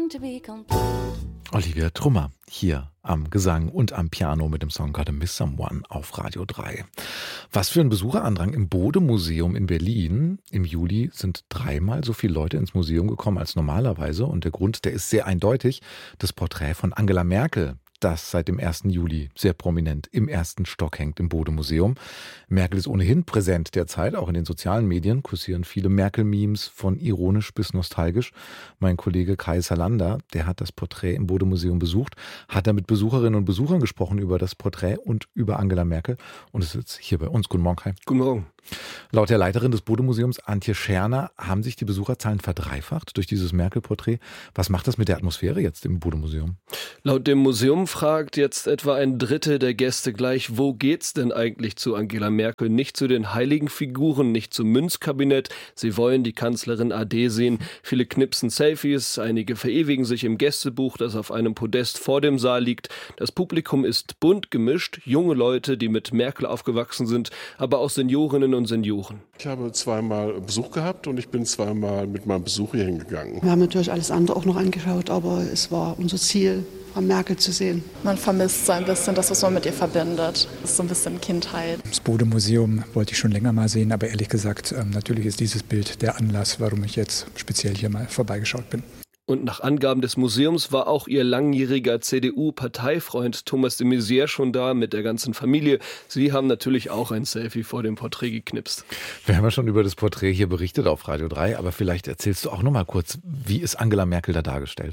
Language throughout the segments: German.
to be complete. Olivia Trummer hier am Gesang und am Piano mit dem Song Gotta Miss Someone auf Radio 3. Was für ein Besucherandrang im Bode-Museum in Berlin. Im Juli sind 3-mal so viele Leute ins Museum gekommen als normalerweise. Und der Grund, der ist sehr eindeutig. Das Porträt von Angela Merkel, das seit dem 1. Juli sehr prominent im ersten Stock hängt im Bode-Museum. Merkel ist ohnehin präsent derzeit, auch in den sozialen Medien kursieren viele Merkel-Memes von ironisch bis nostalgisch. Mein Kollege Kai Salander, der hat das Porträt im Bode-Museum besucht, hat da mit Besucherinnen und Besuchern gesprochen über das Porträt und über Angela Merkel und ist jetzt hier bei uns. Guten Morgen, Kai. Guten Morgen. Laut der Leiterin des Bode-Museums, Antje Scherner, haben sich die Besucherzahlen verdreifacht durch dieses Merkel-Porträt. Was macht das mit der Atmosphäre jetzt im Bode-Museum? Laut dem Museum fragt jetzt etwa ein Drittel der Gäste gleich, wo geht's denn eigentlich zu Angela Merkel? Nicht zu den heiligen Figuren, nicht zum Münzkabinett. Sie wollen die Kanzlerin AD sehen. Viele knipsen Selfies, einige verewigen sich im Gästebuch, das auf einem Podest vor dem Saal liegt. Das Publikum ist bunt gemischt, junge Leute, die mit Merkel aufgewachsen sind, aber auch Seniorinnen und Senioren. Ich habe 2-mal Besuch gehabt und ich bin 2-mal mit meinem Besuch hier hingegangen. Wir haben natürlich alles andere auch noch angeschaut, aber es war unser Ziel, Frau Merkel zu sehen. Man vermisst so ein bisschen das, was man mit ihr verbindet. Das ist so ein bisschen Kindheit. Das Bode-Museum wollte ich schon länger mal sehen, aber ehrlich gesagt, natürlich ist dieses Bild der Anlass, warum ich jetzt speziell hier mal vorbeigeschaut bin. Und nach Angaben des Museums war auch ihr langjähriger CDU-Parteifreund Thomas de Maizière schon da mit der ganzen Familie. Sie haben natürlich auch ein Selfie vor dem Porträt geknipst. Wir haben ja schon über das Porträt hier berichtet auf Radio 3, aber vielleicht erzählst du auch noch mal kurz, wie ist Angela Merkel da dargestellt?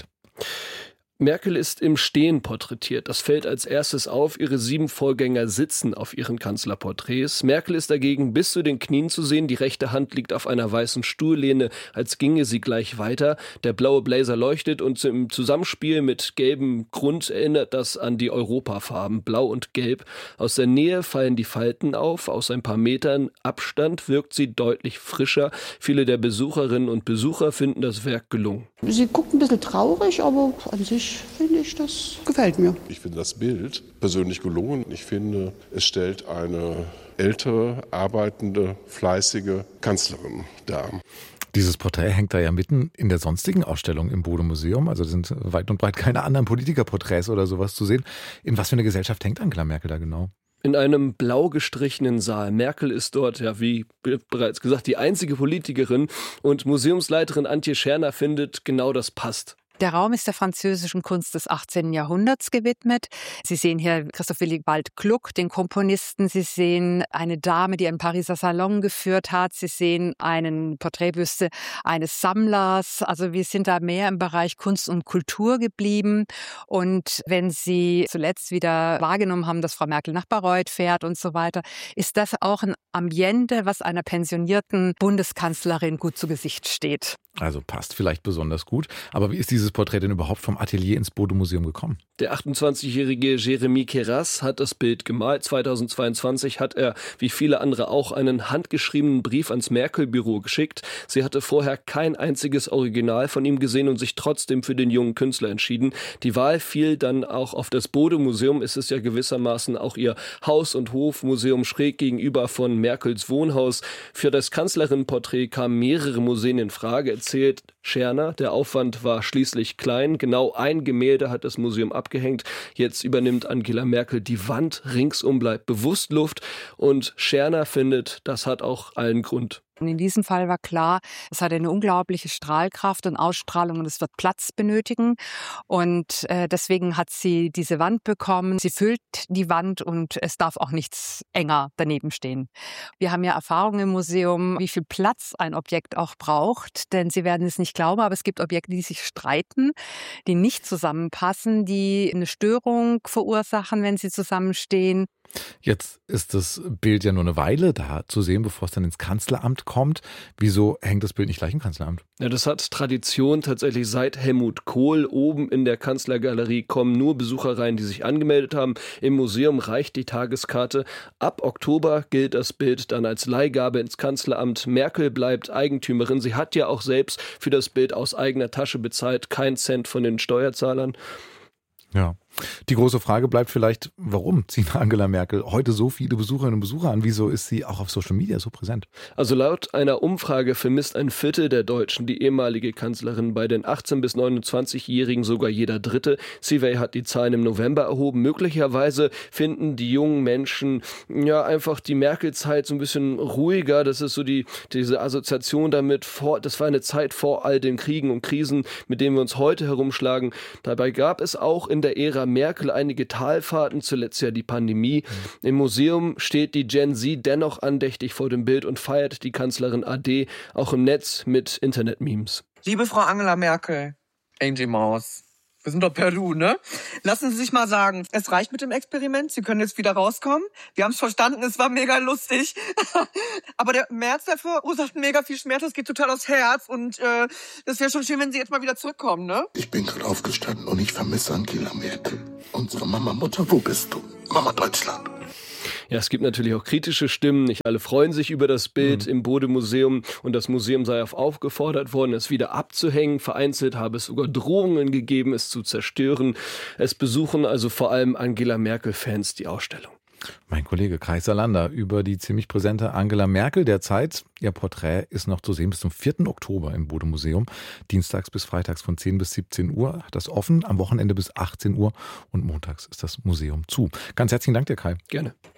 Merkel ist im Stehen porträtiert. Das fällt als erstes auf. Ihre 7 Vorgänger sitzen auf ihren Kanzlerporträts. Merkel ist dagegen bis zu den Knien zu sehen. Die rechte Hand liegt auf einer weißen Stuhllehne, als ginge sie gleich weiter. Der blaue Blazer leuchtet und im Zusammenspiel mit gelbem Grund erinnert das an die Europafarben, blau und gelb. Aus der Nähe fallen die Falten auf. Aus ein paar Metern Abstand wirkt sie deutlich frischer. Viele der Besucherinnen und Besucher finden das Werk gelungen. Sie guckt ein bisschen traurig, aber an sich finde ich, das gefällt mir. Ich finde das Bild persönlich gelungen. Ich finde, es stellt eine ältere, arbeitende, fleißige Kanzlerin dar. Dieses Porträt hängt da ja mitten in der sonstigen Ausstellung im Bode-Museum. Also sind weit und breit keine anderen Politikerporträts oder sowas zu sehen. In was für eine Gesellschaft hängt Angela Merkel da genau? In einem blau gestrichenen Saal. Merkel ist dort, ja, wie bereits gesagt, die einzige Politikerin. Und Museumsleiterin Antje Scherner findet, genau das passt. Der Raum ist der französischen Kunst des 18. Jahrhunderts gewidmet. Sie sehen hier Christoph Willibald Gluck, den Komponisten. Sie sehen eine Dame, die einen Pariser Salon geführt hat. Sie sehen einen Porträtbüste eines Sammlers. Also wir sind da mehr im Bereich Kunst und Kultur geblieben. Und wenn Sie zuletzt wieder wahrgenommen haben, dass Frau Merkel nach Bayreuth fährt und so weiter, ist das auch ein Ambiente, was einer pensionierten Bundeskanzlerin gut zu Gesicht steht. Also passt vielleicht besonders gut. Aber wie ist dieses Porträt denn überhaupt vom Atelier ins Bode-Museum gekommen? Der 28-jährige Jeremy Keras hat das Bild gemalt. 2022 hat er, wie viele andere auch, einen handgeschriebenen Brief ans Merkel-Büro geschickt. Sie hatte vorher kein einziges Original von ihm gesehen und sich trotzdem für den jungen Künstler entschieden. Die Wahl fiel dann auch auf das Bode-Museum. Es ist ja gewissermaßen auch ihr Haus- und Hofmuseum schräg gegenüber von Merkels Wohnhaus. Für das Kanzlerin-Porträt kamen mehrere Museen in Frage, erzählt Scherner. Der Aufwand war schließlich klein. Genau ein Gemälde hat das Museum abgehängt. Jetzt übernimmt Angela Merkel die Wand. Ringsum bleibt bewusst Luft. Und Scherner findet, das hat auch allen Grund. Und in diesem Fall war klar, es hat eine unglaubliche Strahlkraft und Ausstrahlung und es wird Platz benötigen. Und deswegen hat sie diese Wand bekommen. Sie füllt die Wand und es darf auch nichts enger daneben stehen. Wir haben ja Erfahrung im Museum, wie viel Platz ein Objekt auch braucht. Denn Sie werden es nicht glauben, aber es gibt Objekte, die sich streiten, die nicht zusammenpassen, die eine Störung verursachen, wenn sie zusammenstehen. Jetzt ist das Bild ja nur eine Weile da zu sehen, bevor es dann ins Kanzleramt kommt. Wieso hängt das Bild nicht gleich im Kanzleramt? Ja, das hat Tradition tatsächlich seit Helmut Kohl. Oben in der Kanzlergalerie kommen nur Besucher rein, die sich angemeldet haben. Im Museum reicht die Tageskarte. Ab Oktober gilt das Bild dann als Leihgabe ins Kanzleramt. Merkel bleibt Eigentümerin. Sie hat ja auch selbst für das Bild aus eigener Tasche bezahlt. Kein Cent von den Steuerzahlern. Ja. Die große Frage bleibt vielleicht, warum zieht Angela Merkel heute so viele Besucherinnen und Besucher an? Wieso ist sie auch auf Social Media so präsent? Also laut einer Umfrage vermisst ein Viertel der Deutschen die ehemalige Kanzlerin, bei den 18- bis 29-Jährigen sogar jeder Dritte. CVA hat die Zahlen im November erhoben. Möglicherweise finden die jungen Menschen ja einfach die Merkel-Zeit so ein bisschen ruhiger. Das ist so diese Assoziation damit, das war eine Zeit vor all den Kriegen und Krisen, mit denen wir uns heute herumschlagen. Dabei gab es auch in der Ära Merkel einige Talfahrten, zuletzt ja die Pandemie. Im Museum steht die Gen Z dennoch andächtig vor dem Bild und feiert die Kanzlerin AD auch im Netz mit Internet-Memes. Liebe Frau Angela Merkel, Angie Maus, wir sind doch per Du, ne? Lassen Sie sich mal sagen, es reicht mit dem Experiment, Sie können jetzt wieder rauskommen. Wir haben es verstanden, es war mega lustig. Aber der März, der verursacht mega viel Schmerz, das geht total aufs Herz. Und das wäre schon schön, wenn Sie jetzt mal wieder zurückkommen, ne? Ich bin gerade aufgestanden und ich vermisse Angela Merkel. Unsere Mama-Mutter, wo bist du? Mama Deutschland. Ja, es gibt natürlich auch kritische Stimmen. Nicht alle freuen sich über das Bild im Bode-Museum und das Museum sei aufgefordert worden, es wieder abzuhängen. Vereinzelt habe es sogar Drohungen gegeben, es zu zerstören. Es besuchen also vor allem Angela Merkel-Fans die Ausstellung. Mein Kollege Kai Salander über die ziemlich präsente Angela Merkel derzeit. Ihr Porträt ist noch zu sehen bis zum 4. Oktober im Bode-Museum. Dienstags bis freitags von 10 bis 17 Uhr hat das offen, am Wochenende bis 18 Uhr und montags ist das Museum zu. Ganz herzlichen Dank dir, Kai. Gerne.